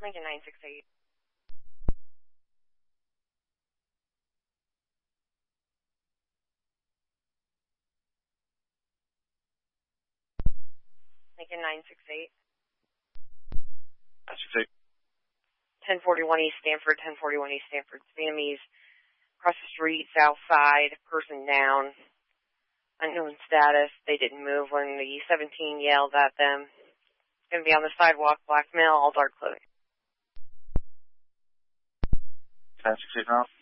Lincoln 968. Lincoln 968. 968. 1041 East Stanford, 1041 East Stanford. Vietnamese. Across the street, south side, person down. Unknown status. They didn't move when the 17 yelled at them. It's going to be on the sidewalk, black male, all dark clothing. 1068 now.